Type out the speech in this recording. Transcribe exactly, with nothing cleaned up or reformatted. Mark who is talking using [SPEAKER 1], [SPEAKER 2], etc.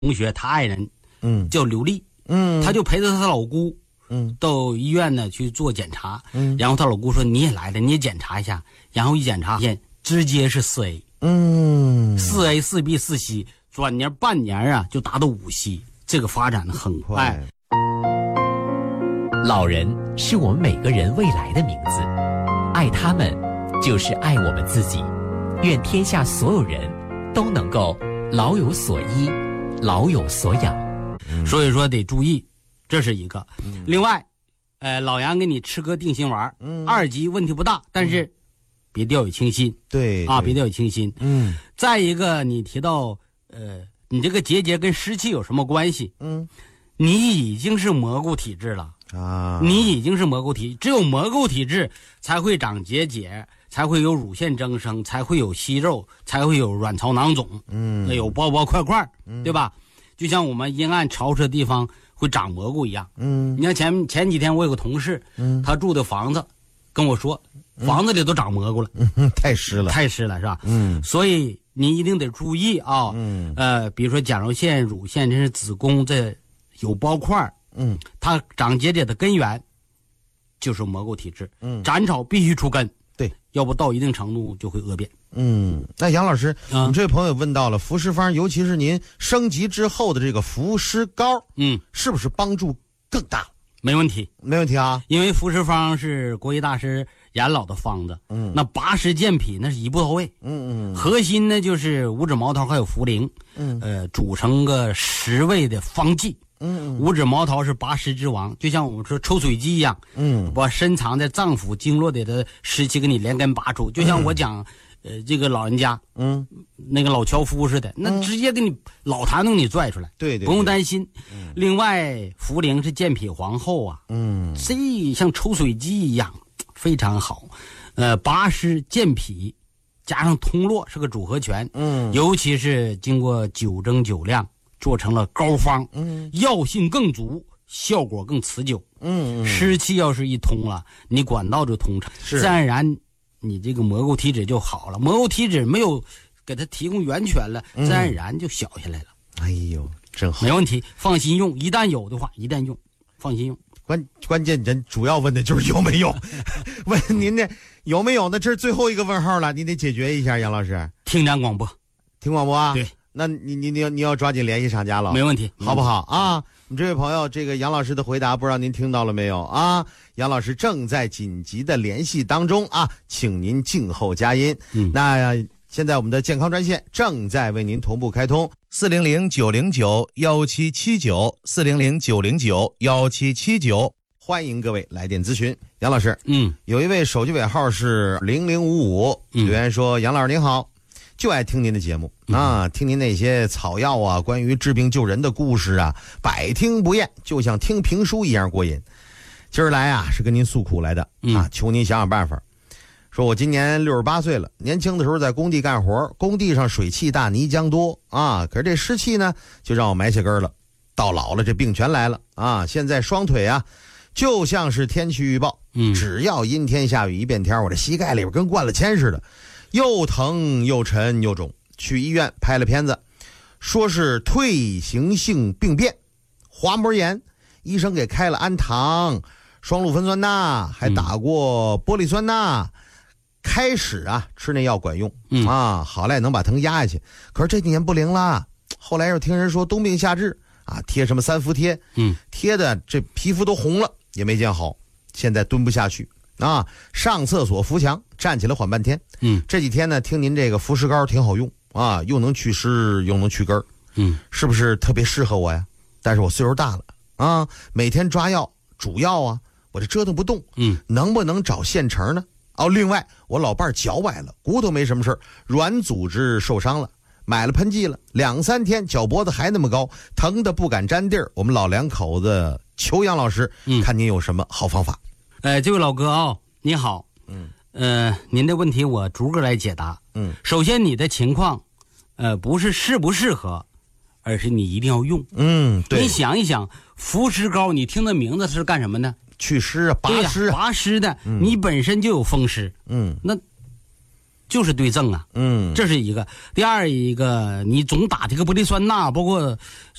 [SPEAKER 1] 同学他爱人，
[SPEAKER 2] 嗯，
[SPEAKER 1] 叫刘丽，
[SPEAKER 2] 嗯，
[SPEAKER 1] 他就陪着他老姑，
[SPEAKER 2] 嗯，
[SPEAKER 1] 到医院呢去做检查，
[SPEAKER 2] 嗯，
[SPEAKER 1] 然后他老姑说你也来了，你也检查一下，然后一检查，直接是四 A，
[SPEAKER 2] 嗯，
[SPEAKER 1] 四 A 四 B 四 C， 转年半年啊就达到五 C， 这个发展的很快。
[SPEAKER 3] 老人是我们每个人未来的名字，爱他们就是爱我们自己。愿天下所有人都能够老有所依，老有所养。
[SPEAKER 1] 嗯、所以说得注意，这是一个。嗯、另外，呃，老杨给你吃个定心丸，嗯，二级问题不大，但是别掉以轻心。
[SPEAKER 2] 对
[SPEAKER 1] 啊，别掉以轻心。
[SPEAKER 2] 嗯。
[SPEAKER 1] 再一个，你提到呃，你这个结节跟湿气有什么关系？
[SPEAKER 2] 嗯，
[SPEAKER 1] 你已经是蘑菇体质了
[SPEAKER 2] 啊，
[SPEAKER 1] 你已经是蘑菇体，只有蘑菇体质才会长结节。才会有乳腺增生，才会有息肉，才会有卵巢囊肿，
[SPEAKER 2] 嗯，
[SPEAKER 1] 有包包块块，嗯、对吧？就像我们阴暗潮湿的地方会长蘑菇一样，
[SPEAKER 2] 嗯。
[SPEAKER 1] 你看前前几天我有个同事，嗯，他住的房子跟我说，房子里都长蘑菇了，
[SPEAKER 2] 嗯，太湿了，
[SPEAKER 1] 太湿了，是吧？
[SPEAKER 2] 嗯，
[SPEAKER 1] 所以你一定得注意啊，
[SPEAKER 2] 嗯，
[SPEAKER 1] 呃，比如说甲状腺、乳腺，这是子宫这有包块，
[SPEAKER 2] 嗯，
[SPEAKER 1] 它长结节的根源就是蘑菇体质，
[SPEAKER 2] 嗯，
[SPEAKER 1] 斩草必须除根。
[SPEAKER 2] 对，
[SPEAKER 1] 要不到一定程度就会恶变。
[SPEAKER 2] 嗯，那杨老师，
[SPEAKER 1] 嗯、
[SPEAKER 2] 你这位朋友问到了服食方，尤其是您升级之后的这个服食膏，
[SPEAKER 1] 嗯，
[SPEAKER 2] 是不是帮助更大？
[SPEAKER 1] 没问题，
[SPEAKER 2] 没问题啊。
[SPEAKER 1] 因为服食方是国医大师严老的方子，嗯，那拔湿健脾那是一步到位，
[SPEAKER 2] 嗯嗯，
[SPEAKER 1] 核心呢就是五指毛桃还有茯苓，嗯，呃，煮成个十味的方剂。
[SPEAKER 2] 嗯，
[SPEAKER 1] 五指毛桃是拔湿之王，就像我们说抽水机一样，
[SPEAKER 2] 嗯，
[SPEAKER 1] 把深藏在脏腑经络里的湿气给你连根拔出。就像我讲，嗯、呃，这个老人家，
[SPEAKER 2] 嗯，
[SPEAKER 1] 那个老樵夫似的，那直接给你老痰能给你拽出来，
[SPEAKER 2] 对对，
[SPEAKER 1] 不用担心。
[SPEAKER 2] 嗯、
[SPEAKER 1] 另外，茯苓是健脾皇后啊，
[SPEAKER 2] 嗯，
[SPEAKER 1] 这像抽水机一样，非常好。呃，拔湿健脾，加上通络是个组合拳，
[SPEAKER 2] 嗯，
[SPEAKER 1] 尤其是经过九蒸九晾。做成了膏方，嗯，药性更足，效果更持久，
[SPEAKER 2] 嗯，
[SPEAKER 1] 湿气要是一通了，你管道就通畅，自然而然你这个蘑菇体质就好了。蘑菇体质没有给它提供源泉了，
[SPEAKER 2] 嗯、
[SPEAKER 1] 自然而然就小下来了。
[SPEAKER 2] 哎呦，真好，
[SPEAKER 1] 没问题，放心用。一旦有的话，一旦用，放心用。
[SPEAKER 2] 关关键人主要问的就是有没有，问您这有没有呢？这是最后一个问号了，你得解决一下，杨老师。
[SPEAKER 1] 听咱广播，
[SPEAKER 2] 听广播啊？
[SPEAKER 1] 对。
[SPEAKER 2] 那你你你要你要抓紧联系厂家了，
[SPEAKER 1] 没问题，
[SPEAKER 2] 好不好啊？你这位朋友，这个杨老师的回答不知道您听到了没有啊？杨老师正在紧急的联系当中啊，请您静候佳音。
[SPEAKER 1] 嗯，
[SPEAKER 2] 那现在我们的健康专线正在为您同步开通，四零零九零九幺七七九，四零零九零九幺七七九，欢迎各位来电咨询。杨老师，
[SPEAKER 1] 嗯，
[SPEAKER 2] 有一位手机尾号是零零五五留言说，杨老师您好。就爱听您的节目啊，听您那些草药啊，关于治病救人的故事啊，百听不厌，就像听评书一样过瘾。今儿来啊，是跟您诉苦来的啊，求您想想办法。说我今年六十八岁了，年轻的时候在工地干活，工地上水汽大，泥浆多啊，可是这湿气呢，就让我埋下根了。到老了，这病全来了啊！现在双腿啊，就像是天气预报，
[SPEAKER 1] 嗯，
[SPEAKER 2] 只要阴天下雨一变天，我这膝盖里边跟灌了铅似的。又疼又沉又肿，去医院拍了片子，说是退行性病变，滑膜炎，医生给开了氨糖、双氯芬酸钠，还打过玻璃酸钠。嗯、开始啊吃那药管用、
[SPEAKER 1] 嗯、
[SPEAKER 2] 啊，好赖能把疼压下去。可是这几年不灵了，后来又听人说冬病夏治啊，贴什么三伏贴，
[SPEAKER 1] 嗯，
[SPEAKER 2] 贴的这皮肤都红了，也没见好，现在蹲不下去。啊，上厕所扶墙，站起来缓半天。
[SPEAKER 1] 嗯，
[SPEAKER 2] 这几天呢，听您这个服食膏挺好用啊，又能祛湿，又能去根儿。
[SPEAKER 1] 嗯，
[SPEAKER 2] 是不是特别适合我呀？但是我岁数大了啊，每天抓药煮药啊，我这折腾不动。
[SPEAKER 1] 嗯，
[SPEAKER 2] 能不能找现成呢？哦，另外我老伴儿脚崴了，骨头没什么事儿，软组织受伤了，买了喷剂了，两三天脚脖子还那么高，疼得不敢沾地儿。我们老两口子求杨老师，
[SPEAKER 1] 嗯，
[SPEAKER 2] 看您有什么好方法。
[SPEAKER 1] 呃，这位老哥啊、哦，你好，
[SPEAKER 2] 嗯，
[SPEAKER 1] 呃，您的问题我逐个来解答。
[SPEAKER 2] 嗯，
[SPEAKER 1] 首先你的情况，呃，不是适不适合，而是你一定要用。
[SPEAKER 2] 嗯，对。
[SPEAKER 1] 你想一想，服湿膏，你听的名字是干什么的？
[SPEAKER 2] 祛湿啊，拔湿、
[SPEAKER 1] 啊，拔湿的、嗯。你本身就有风湿，
[SPEAKER 2] 嗯，
[SPEAKER 1] 那就是对症啊。
[SPEAKER 2] 嗯，
[SPEAKER 1] 这是一个。第二一个，你总打这个玻璃酸钠，包括